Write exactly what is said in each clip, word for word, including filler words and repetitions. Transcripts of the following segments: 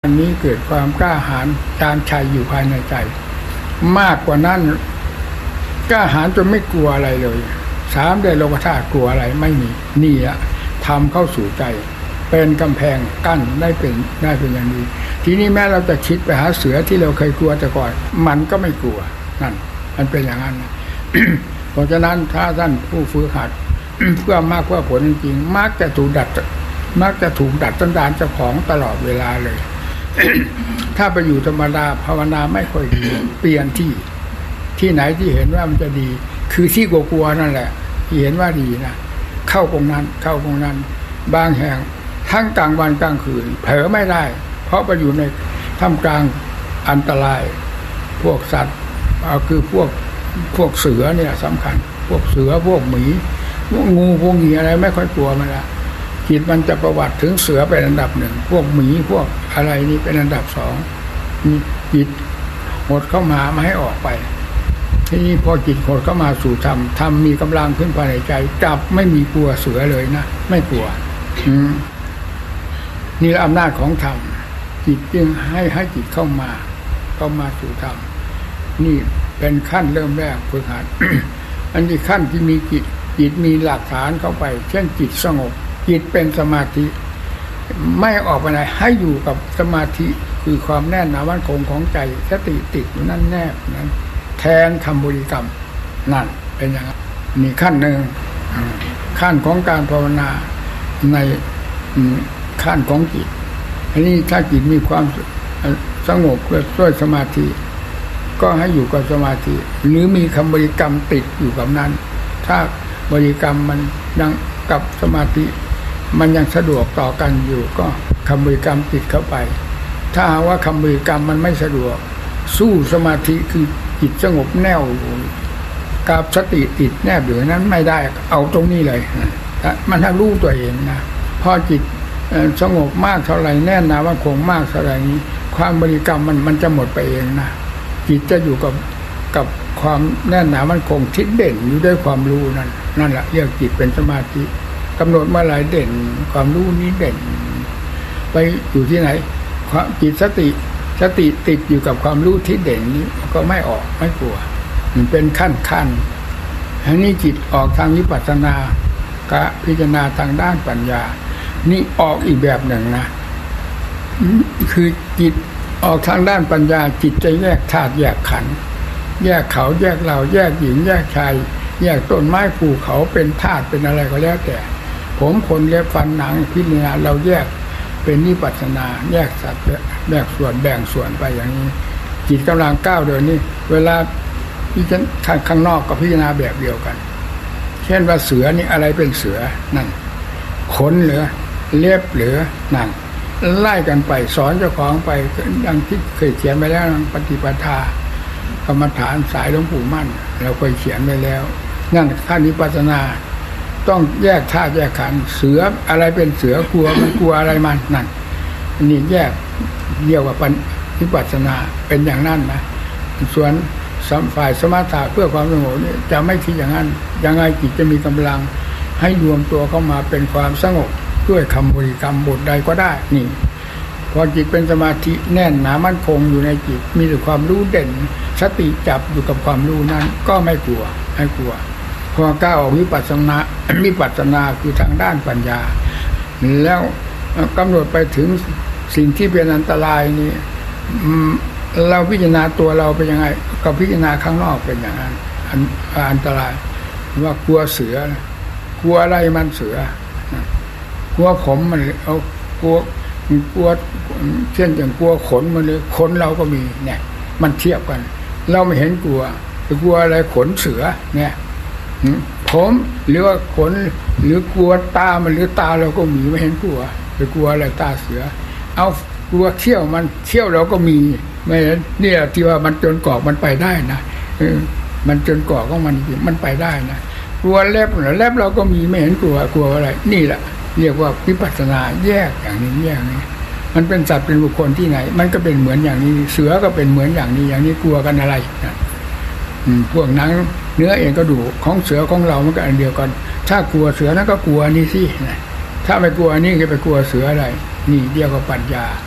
อันนี้เกิดความกล้าหาญชาญชัยอยู่ภายในใจมากกว่านั้นกล้าหาญจนไม่กลัวอะไรเลยสามได้โลภะกลัวอะไรไม่มีนี่อะทำเข้าสู่ใจเป็นกำแพงกั้นได้เป็นได้เป็นอย่างดีทีนี้แม้เราจะคิดไปหาเสือที่เราเคยกลัวแต่ก่อนมันก็ไม่กลัวนั่นมันเป็นอย่างนั้น เพราะฉะนั้นถ้าท่านผู้ฝึกหัด เพื่อมากเพื่อผลจริงๆมักจะถูกดัดมักจะถูกดัดสันดานเจ้าของตลอดเวลาเลย ถ้าไปอยู่ธรรมดาภาวนาไม่ค่อยดี เปลี่ยนที่ที่ไหนที่เห็นว่ามันจะดีคือที่กลัวๆนั่นแหละที่เห็นว่าดีนะเข้าตรงนั้นเข้าตรงนั้นบางแห่งทั้งกลางวันกลางคืนเผลอไม่ได้เพราะไปอยู่ในท่ามกลางอันตรายพวกสัตว์เอาคือพวกพวกเสือเนี่ยสำคัญพวกเสือพวกหมีพวกงูพวกหมีอะไรไม่ค่อยกลัวมันละจิตมันจะประวัติถึงเสือเป็นอันดับหนึ่งพวกหมีพวกอะไรนี่เป็นอันดับสองมีจิตหดเข้ามาไม่ให้ออกไปทีนี้พอจิตหดเข้ามาสู่ธรรมธรรมมีกำลังขึ้นภายในใจจับไม่มีกลัวเสือเลยนะไม่กลัวนี่อำนาจของธรรมจิตจึงให้ให้จิตเข้ามาเข้ามาสู่ธรรมนี่เป็นขั้นเริ่มแรกฝึกหัด อันนี้ขั้นที่มีจิตจิตมีหลักฐานเข้าไปเช่นจิตสงบจิตเป็นสมาธิไม่ออกไปไหนให้อยู่กับสมาธิคือความแน่นหนามั่นคงของใจสติติดอยู่นั่นแนบนั้นแทนคำบริกรรมนั่นเป็นอย่างนั้นนี่ขั้นหนึ่งขั้นของการภาวนาในขั้นของจิตอันนี้ถ้าจิตมีความสงบด้วยสมาธิก็ให้อยู่กับสมาธิหรือมีคำบริกรรมติดอยู่กับนั้นถ้าบริกรรมมันยังกับสมาธิมันยังสะดวกต่อกันอยู่ก็คำบริกรรมติดเข้าไปถ้าว่าคำบริกรรมมันไม่สะดวกสู้สมาธิคือจิตสงบแน่วกับสติติดแนบอยู่นั้นไม่ได้เอาตรงนี้เลยมันถ้ารู้ตัวเองนะพอจิตสงบมากเท่าไหร่แน่นหนาว่าคงมากเท่าไหร่นี้ความบริกรรมมันมันจะหมดไปเองนะจิตจะอยู่กับกับความแน่นหนามันคงทิศเด่นอยู่ด้วยความรู้นั่นนั่นแหละเรียกจิตเป็นสมาธิกำหนดเมื่อไหร่เด่นความรู้นี้เด่นไปอยู่ที่ไหนความจิตสติสติติดอยู่กับความรู้ที่เด่นนี้ก็ไม่ออกไม่กลัวมันเป็นขั้นขั้นอันนี้จิตออกทางวิปัสสนากะพิจารณาทางด้านปัญญานี่ออกอีกแบบหนึ่งนะคือจิตออกทางด้านปัญญาจิตจะแยกธาตุแยกขันธ์แยกเขาแยกเราแยกหญิงแยกชายแยกต้นไม้ภูเขาเป็นธาตุเป็นอะไรก็แล้วแต่ผมขนเล็บฟันหนังพิจารณาเราแยกเป็นนิพพานาแยกสัตว์แยกส่วนแบ่งส่วนไปอย่างนี้จิตกำลังก้าวเดินนี้เวลาพิจารณาข้างนอกกับพิจารณาแบบเดียวกันเช่นว่าเสือนี่อะไรเป็นเสือนั่นขนเหลือเล็บเหลือนั่นไล่กันไปสอนเจ้าของไปดังที่เคยเขียนไปแล้วปฏิปทากรรมฐานสายหลวงปู่มั่นเราเคยเขียนไปแล้วนั่นขั้นวิปัสสนาต้องแยกธาตุแยกขันธ์เสืออะไรเป็นเสือกลัวมันกลัวอะไรมันนั่นนี่แยกเรียกว่าวิปัสสนาเป็นอย่างนั้นนะส่วนฝ่ายสมถะเพื่อความสงบนี่จะไม่คิดอย่างนั้นยังไงจิตจะมีกำลังให้รวมตัวเข้ามาเป็นความสงบด้วยคำบริกรรมบทใดก็ได้นี่พอจิตเป็นสมาธิแน่นหนามั่นคงอยู่ในจิตมีแต่ความรู้เด่นสติจับอยู่กับความรู้นั้นก็ไม่กลัวไม่กลัวพอก้าวออกวิปัสสนาวิปัสสนาคือทางด้านปัญญาแล้วกำหนดไปถึงสิ่งที่เป็นอันตรายนี่เราพิจารณาตัวเราเป็นยังไงกับพิจารณาข้างนอกเป็นอย่างนั้นอันตรายว่ากลัวเสือกลัวอะไรมันเสือกลัวผมมันเอากลัวกลัวเช่นอย่างกลัวขนมันเลยขนเราก็มีเนี่ยมันเทียบกันเราไม่เห็นกลัวแต่กลัวอะไรขนเสือเนี่ยผมหรือว่าขนหรือกลัวตามันหรือตาเราก็มีไม่เห็นกลัวไปกลัวอะไรตาเสือเอากลัวเขี้ยวมันเขี้ยวเราก็มีไม่เห็นนี่แหละที่ว่ามันจนกรอกมันไปได้นะมันจนกรอกของมันมันไปได้นะกลัวเล็บเหรอเล็บเราก็มีไม่เห็นกลัวกลัวอะไรนี่แหละเรียกว่าวิปัสสนาแยกอย่างนี้แยกนี้มันเป็นสัตว์เป็นบุคคลที่ไหนมันก็เป็นเหมือนอย่างนี้เสือก็เป็นเหมือนอย่างนี้อย่างนี้กลัวกันอะไรนะพวกหนังเนื้อเองก็ดูของเสือของเรามันก็อันเดียวกันถ้ากลัวเสือนั้นก็กลัวนี่สินะถ้าไม่กลัวนี่จะไปกลัวเสืออะไรนี่เรียกว่าปัญญา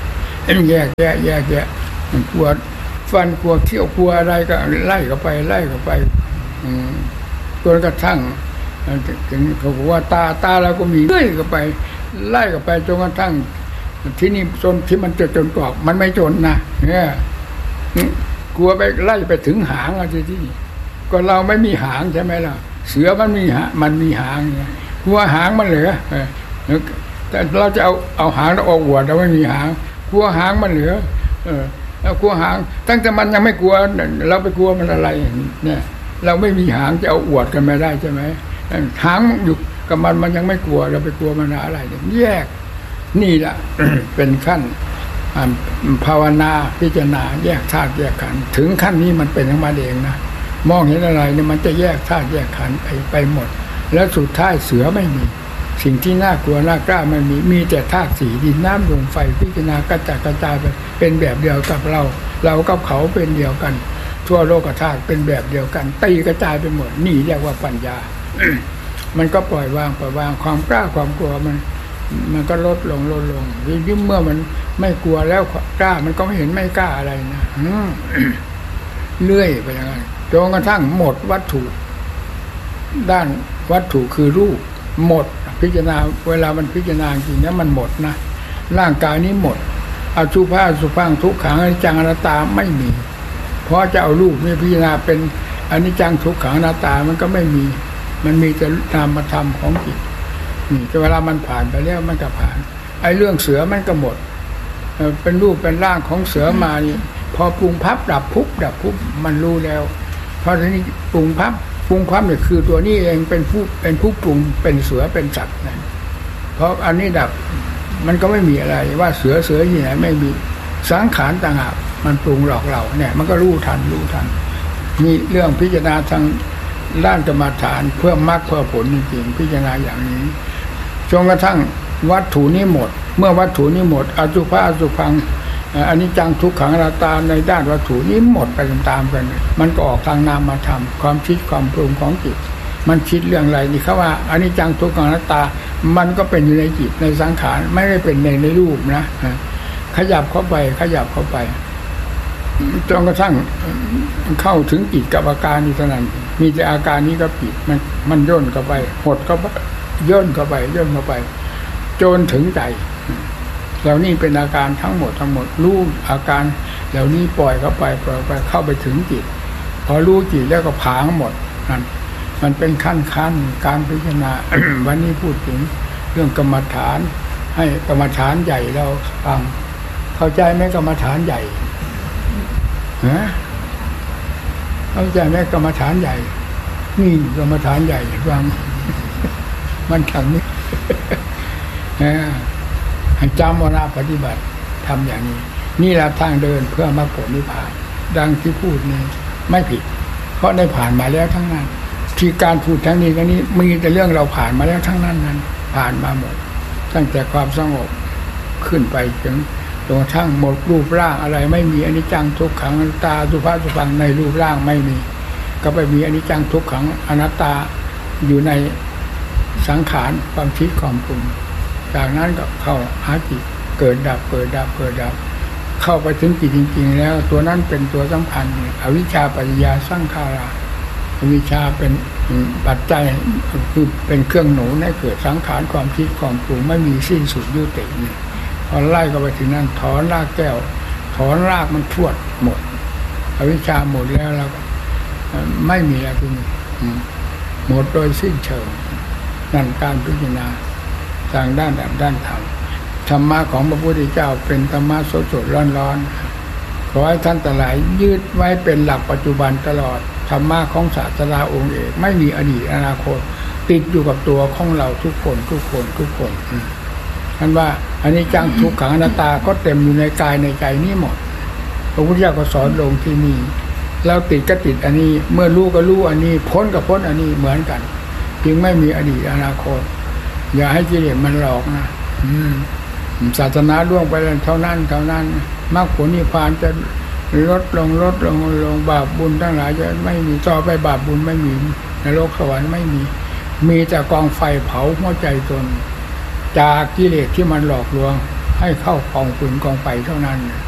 แยกแยะแยกแยะกลัวฟันกลัวเขี้ยวกลัวอะไรก็ไล่เข้าไปไล่เข้าไปจนกระทั่งถึงเขาบอกว่าตาตาเราก็มีเลื่อยเข้าไปไล่เข้าไปจนกระทั่งที่นี่จนที่มันจะจนกรอบมันไม่จนนะเนี่ยกลัวไปไล่ไปถึงหางอะที่ที่ก็เราไม่มีหางใช่ไหมล่ะเสือมันมีหางมันมีหางกลัวหางมันเหลือแต่เราจะเอาเอาหางเราออกหัวเราไม่มีหางกลัวหางมันเหลือเออแล้วกลัวหางตั้งแต่มันยังไม่กลัวเราไปกลัวมันอะไรเนี่ยเราไม่มีหางจะเอาอวดกันไม่ได้ใช่ไหมหางอยู่กับมันมันยังไม่กลัวเราไปกลัวมันอะไรแยกนี่แหละ เป็นขั้นภาวนาพิจารณาแยกธาตุแยกขันธ์ถึงขั้นนี้มันเป็นของมันเองนะมองเห็นอะไรเนี่ยมันจะแยกธาตุแยกขันธ์ไปไปหมดแล้วสุดท้ายเสือไม่มีสิ่งที่น่ากลัวน่ากล้าไม่มีมีแต่ธาตุสี่ดินน้ำลมไฟพิจารณากระจัดกระจายไปเป็นแบบเดียวกับเราเรากับเขาเป็นเดียวกันทั่วโลกธาตุเป็นแบบเดียวกันตีกระจายไปหมดนี่เรียกว่าปัญญา มันก็ปล่อยวางปล่อยวางความกล้าความกลัวมันมันก็ลดลงลดลงยิ่งเมื่อมันไม่กลัวแล้วกล้ามันก็ไม่เห็นไม่กล้าอะไรนะ เลื่อยไปอย่างนั้นจนกระทั่งหมดวัตถุด้านวัตถุคือรูปหมดพิจารณาเวลามันพิจารณาจริงเนี่ยมันหมดนะร่างกายนี้หมดอสุภะอสุภังทุกขังอนิจจังอนัตตาไม่มีเพราะจะเอารูปนี่พิจารณาเป็นอนิจจังทุกขังอนัตตามันก็ไม่มีมันมีแต่นามธรรมของจิตนี่แต่เวลามันผ่านไปแล้วมันก็ผ่านไอ้เรื่องเสือมันก็หมดเป็นรูปเป็นร่างของเสือมานี่พอปรุงพับดับพุบดับพุบมันรู้แล้วเพราะทีนี้ปรุงพับปรุงพับเนี่ยคือตัวนี้เองเป็นผู้เป็นผู้ปรุงเป็นเสือเป็นสัตว์นะเพราะอันนี้ดับมันก็ไม่มีอะไรว่าเสือเสือที่ไหนไม่มีสังขารต่างหากมันปรุงหลอกเราเนี่ยมันก็รู้ทันรู้ทันนี่เรื่องพิจารณาทางด้านกรรมฐานเพื่อมรรคเพื่อผลจริงๆพิจารณาอย่างนี้จนกระทั่งวัตถุนี้หมดเมื่อวัตถุนี้หมดอสุภะอสุภังอนิจจังทุกขังอนัตตาในด้านวัตถุนี้หมดไปตามๆกันมันก็ออกทางนามธรรมความคิดความปรุงของจิตมันคิดเรื่องอะไรนี่เขาว่าอนิจจังทุกขังอนัตตามันก็เป็นอยู่ในจิตในสังขารไม่ได้เป็นในในรูปนะขยับเข้าไปขยับเข้าไปจนกระทั่งเข้าถึงจิตกับอาการนี้เท่านั้นมีแต่อาการนี้ก็ผิดมันมันย่นเข้าไปหดเข้าไปย่นเข้าไปย่นเข้าไปจนถึงใจเหล่านี้เป็นอาการทั้งหมดทั้งหมดรู้อาการเหล่านี้ปล่อยเข้าไปปล่อยไปเข้าไปถึงจิตพอรู้จิตแล้วก็ผางหมดนั่นมันเป็นขั้นขั้นการพิจารณา วันนี้พูดถึงเรื่องกรรมฐานให้กรรมฐานใหญ่เราฟังเข้าใจไหมกรรมฐานใหญ่ฮะเข้าใจไหมกรรมฐานใหญ่นี่กรรมฐานใหญ่ฟังมันขังนี้ให้จำวนาปฏิบัติทำอย่างนี้นี่แหละทางเดินเพื่อมรรคผลนิพพานดังที่พูดนี้ไม่ผิดเพราะได้ผ่านมาแล้วทั้งนั้นที่การพูดทั้งนี้กันนี้มีแต่เรื่องเราผ่านมาแล้วทั้งนั้นนั้นผ่านมาหมดตั้งแต่ความสงบขึ้นไปถึงจนกระทั่งหมดรูปร่างอะไรไม่มีอนิจจังทุกขังอนัตตาสุภาพสุภังในรูปร่างไม่มีก็ไปมีอนิจจังทุกขังอนัตตาอยู่ในสังขารความคิดความปรุงจากนั้นก็เข้าหาจิตเกิดดับเกิดดับเกิดดับเข้าไปถึงจิตจริงๆแล้วตัวนั้นเป็นตัวสำคัญอวิชชาปัญญาสังขาราอวิชชาเป็นปัจจัยคือเป็นเครื่องหนุนให้เกิดสังขารความคิดความปรุงไม่มีสิ้นสุดยุตินี่พอไล่ก็ไปถึงนั้นถอนรากแก้วถอนรากมันทวดหมดอวิชชาหมดแล้วแล้วไม่มีอะไรที่นี่หมดโดยสิ้นเชิงนั่นการพิจารณาทางด้านด้านธรรมธรรมะของพระพุทธเจ้าเป็นธรรมะสดสดร้อนร้อนขอให้ท่านทั้งหลายยึดไว้เป็นหลักปัจจุบันตลอดธรรมะของศาสดาองค์เอกไม่มีอดีตอนาคตติดอยู่กับตัวของเราทุกคนทุกคนทุกคนท่านว่าอันนี้จังทุกขังอนัตตาก็เต็มอยู่ในกายในใจนี้หมดพระพุทธเจ้าก็สอนลงที่นี่เราติดก็ติดอันนี้เมื่อรู้ก็รู้อันนี้พ้นก็พ้นอันนี้เหมือนกันจึงไม่มีอดีตอนาคตอย่าให้กิเลสมันหลอกนะศาสนาล่วงไปเท่านั้นเท่านั้นมรรคผลนิพพานจะลดลงลดลงลงบาปบุญทั้งหลายจะไม่มีต่อไปบาปบุญไม่มีนรกสวรรค์ไม่มีมีแต่กองไฟเผาหัวใจตนจากกิเลสที่มันหลอกลวงให้เข้ากองฟืนกองไฟเท่านั้น